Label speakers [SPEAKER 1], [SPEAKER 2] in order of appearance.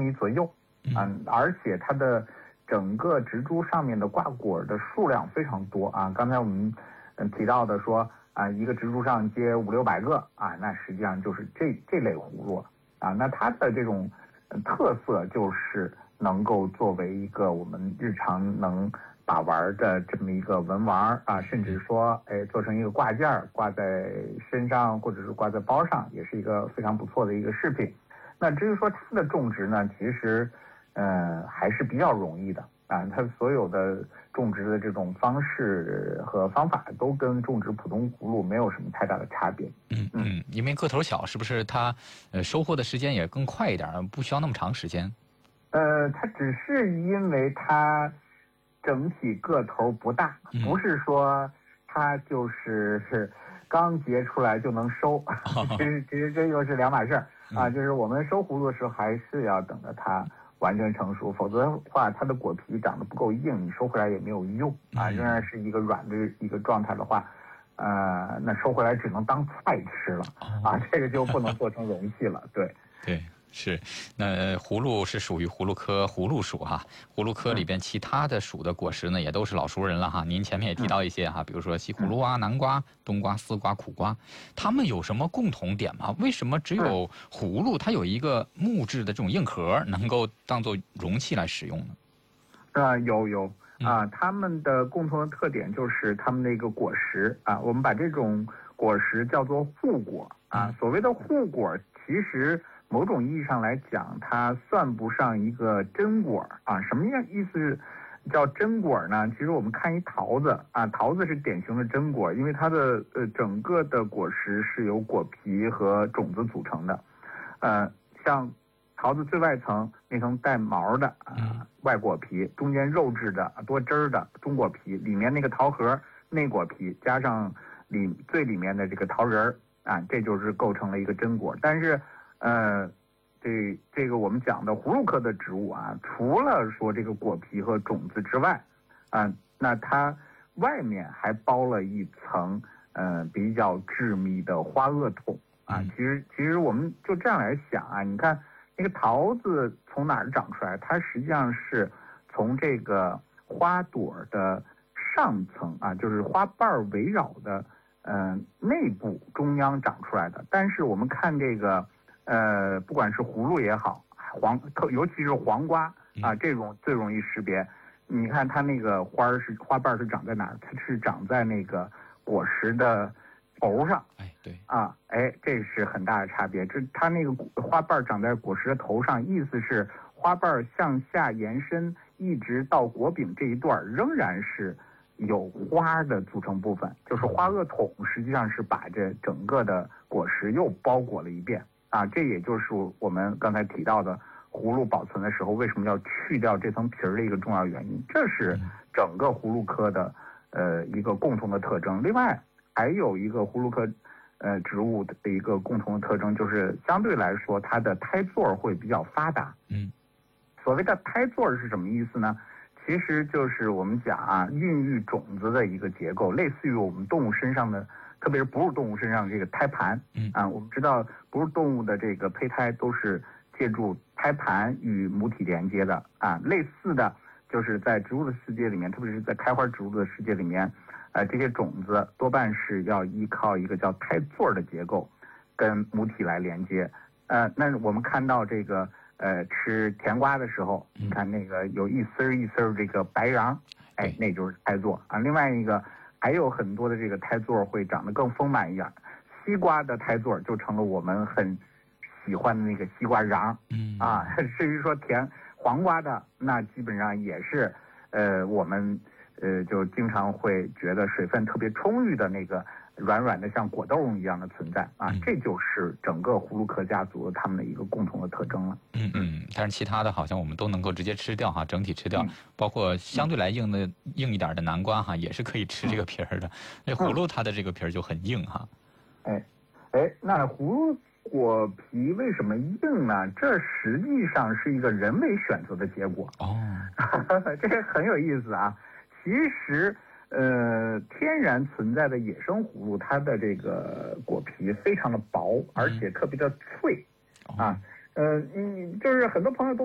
[SPEAKER 1] 米左右，而且它的整个植株上面的挂果的数量非常多啊。刚才我们提到的说一个植株上结500-600个那实际上就是这类葫芦那它的这种特色就是能够作为一个我们日常能把玩的这么一个文玩甚至说做成一个挂件挂在身上或者是挂在包上，也是一个非常不错的一个饰品。那至于说它的种植呢，其实还是比较容易的它所有的种植的这种方式和方法都跟种植普通葫芦没有什么太大的差别。
[SPEAKER 2] 因为个头小，是不是它收获的时间也更快一点，不需要那么长时间？
[SPEAKER 1] 它只是因为它整体个头不大，不是说它就是刚结出来就能收，其实这又是两码事就是我们收葫芦的时候还是要等着它完全成熟，否则的话它的果皮长得不够硬，你收回来也没有用仍然是一个软的一个状态的话，那收回来只能当菜吃了这个就不能做成容器了。对。
[SPEAKER 2] 是，那葫芦是属于葫芦科葫芦属葫芦科里边其他的属的果实呢，也都是老熟人了您前面也提到一些比如说西葫芦南瓜、冬瓜、丝瓜、苦瓜，它们有什么共同点吗？为什么只有葫芦它有一个木质的这种硬壳能够当做容器来使用呢？
[SPEAKER 1] 有它们的共同的特点就是它们的一个果实我们把这种果实叫做护果所谓的护果，其实某种意义上来讲，它算不上一个真果什么样意思叫真果呢？其实我们看一桃子桃子是典型的真果，因为它的整个的果实是由果皮和种子组成的。像桃子最外层那层带毛的外果皮，中间肉质的多汁儿的中果皮，里面那个桃核内果皮，加上最里面的这个桃仁这就是构成了一个真果。但是这个我们讲的葫芦科的植物除了说这个果皮和种子之外那它外面还包了一层比较致密的花萼筒其实我们就这样来想你看那个桃子从哪儿长出来？它实际上是从这个花朵的上层就是花瓣围绕的内部中央长出来的。但是我们看这个不管是葫芦也好，尤其是黄瓜这种最容易识别。你看它那个花瓣是长在哪儿？它是长在那个果实的头上。这是很大的差别。它那个花瓣长在果实的头上，意思是花瓣向下延伸，一直到果柄这一段仍然是有花的组成部分，就是花萼筒实际上是把这整个的果实又包裹了一遍这也就是我们刚才提到的葫芦保存的时候为什么要去掉这层皮儿的一个重要原因。这是整个葫芦科的一个共同的特征。另外还有一个葫芦科植物的一个共同的特征，就是相对来说它的胎座会比较发达。所谓的胎座是什么意思呢？其实就是我们讲孕育种子的一个结构，类似于我们动物身上的，特别是哺乳动物身上这个胎盘我们知道哺乳动物的这个胚胎都是借助胎盘与母体连接的类似的就是在植物的世界里面，特别是在开花植物的世界里面这些种子多半是要依靠一个叫胎座的结构跟母体来连接那我们看到这个吃甜瓜的时候，你看那个有一丝一丝这个白瓤那就是胎座另外一个还有很多的这个胎座会长得更丰满一点，西瓜的胎座就成了我们很喜欢的那个西瓜瓤至于说黄瓜的，那基本上也是我们就经常会觉得水分特别充裕的那个软软的像果冻一样的存在这就是整个葫芦科家族他们的一个共同的特征了。
[SPEAKER 2] 但是其他的好像我们都能够直接吃掉整体吃掉包括相对来硬一点的南瓜也是可以吃这个皮儿的。那葫芦它的这个皮儿就很硬
[SPEAKER 1] 那葫芦果皮为什么硬呢？这实际上是一个人为选择的结果这个很有意思其实天然存在的野生葫芦，它的这个果皮非常的薄，而且特别的脆就是很多朋友都